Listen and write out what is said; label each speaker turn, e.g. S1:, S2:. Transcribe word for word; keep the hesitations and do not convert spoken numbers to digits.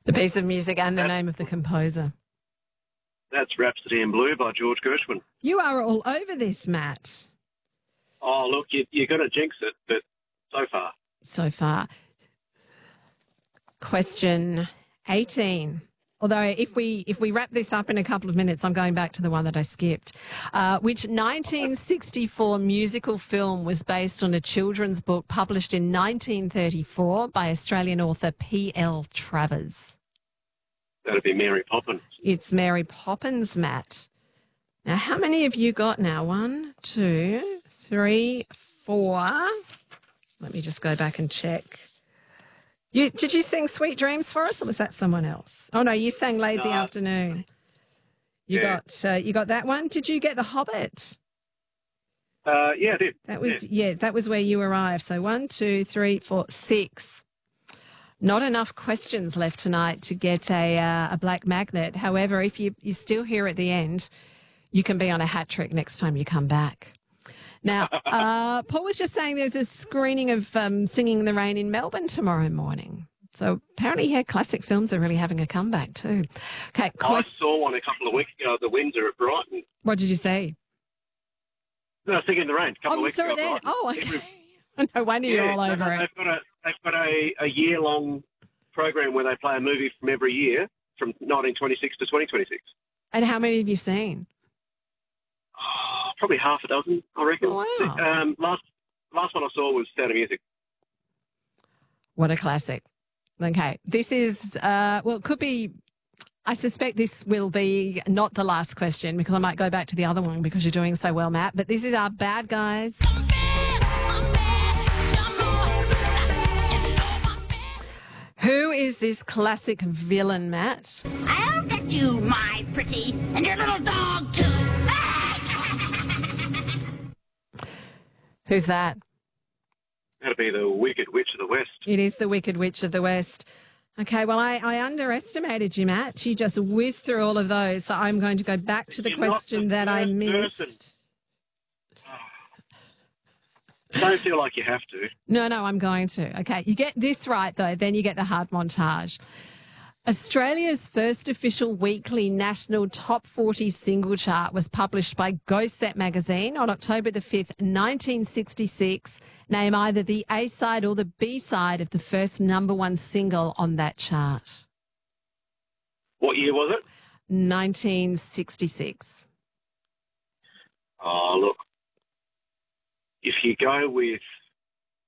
S1: The piece of music and the
S2: That's,
S1: name of the composer.
S2: That's Rhapsody in Blue by George Gershwin.
S1: You are all over this, Matt.
S2: Oh, look, you, you're going to jinx it, but so far.
S1: So far. Question eighteen. Although if we if we wrap this up in a couple of minutes, I'm going back to the one that I skipped. Uh, which nineteen sixty-four musical film was based on a children's book published in nineteen thirty-four by Australian author P L Travers?
S2: That'd be Mary Poppins.
S1: It's Mary Poppins, Matt. Now, how many have you got now? One, two, three, four. Let me just go back and check. You, did you sing Sweet Dreams for us, or was that someone else? Oh, no, you sang Lazy
S2: No.
S1: Afternoon. You
S2: Yeah.
S1: got uh, you got that one. Did you get The Hobbit?
S2: Uh, yeah, I did.
S1: That was,
S2: Yeah.
S1: yeah, that was where you arrived. So one, two, three, four, six. Not enough questions left tonight to get a uh, a black magnet. However, if you, you're still here at the end, you can be on a hat trick next time you come back. Now, uh, Paul was just saying there's a screening of um, Singing in the Rain in Melbourne tomorrow morning. So apparently, yeah, classic films are really having a comeback too. Okay,
S2: I
S1: quest-
S2: saw one a couple of weeks ago at the Windsor at Brighton.
S1: what did you say?
S2: No, Singing in the Rain. A couple
S1: Oh,
S2: of
S1: you
S2: weeks
S1: saw
S2: ago
S1: it then?
S2: at Brighton.
S1: Oh, okay. No wonder you're
S2: Yeah,
S1: all over
S2: no,
S1: it.
S2: They've got a they've got a, a year long program where they play a movie from every year from nineteen twenty-six to twenty twenty-six.
S1: And how many have you seen?
S2: Oh, probably half a dozen, I reckon.
S1: Wow.
S2: Um, last last one I saw was Sound of Music.
S1: What a classic. Okay. This is, uh, well, it could be, I suspect this will be not the last question because I might go back to the other one because you're doing so well, Matt. But this is our bad guys. Who is this classic villain, Matt?
S3: I'll get you, my pretty, and your little dog, too.
S1: Who's that?
S2: That'd be the Wicked Witch of the West.
S1: It is the Wicked Witch of the West. Okay, well, I, I underestimated you, Matt. You just whizzed through all of those. So I'm going to go back to the
S2: You're not
S1: question
S2: the
S1: that I
S2: first
S1: missed.
S2: person. Don't feel like you have to.
S1: No, no, I'm going to. Okay, you get this right, though, then you get the hard montage. Australia's first official weekly national top forty single chart was published by Go Set magazine on October the fifth, nineteen sixty-six. Name either the A side or the B side of the first number one single on that chart.
S2: What year was it?
S1: nineteen sixty-six.
S2: Oh, look. If you go with